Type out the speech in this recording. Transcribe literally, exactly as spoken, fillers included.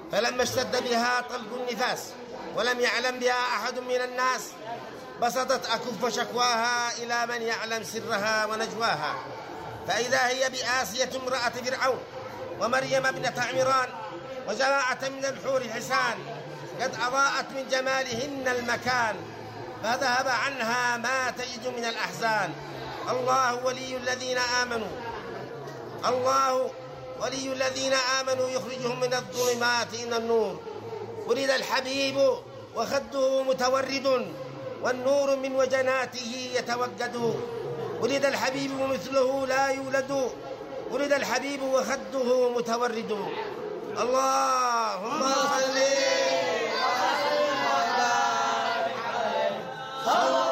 فلما اشتد بها طلق النفاس ولم يعلم بها أحد من الناس بسطت أكف شكواها إلى من يعلم سرها ونجواها، فإذا هي بآسية امرأة فرعون ومريم ابنة عمران وجماعة من الحور الحسان قد أضاءت من جمالهن المكان، فذهب عنها ما تجد من الأحزان. الله ولي الذين آمنوا الله ولي الذين آمنوا يخرجهم من الظلمات إلى النور. ولد الحبيب وخده متورد والنور من وجناته يتوقد. ولد الحبيب ومثله لا يولد. ولد الحبيب وخده متورد. اللهم صل وسلم وبارك عليه.